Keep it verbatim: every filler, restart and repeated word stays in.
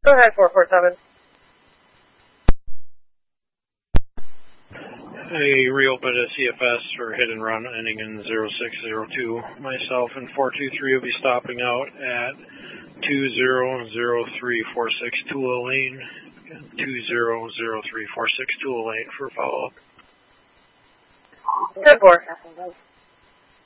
Go ahead, four four seven. I reopened a C F S for hit and run ending in zero six zero two. Myself and four two three will be stopping out at two zero zero three four six Tula Lane. two zero zero three four six Tula Lane for follow-up. Good four.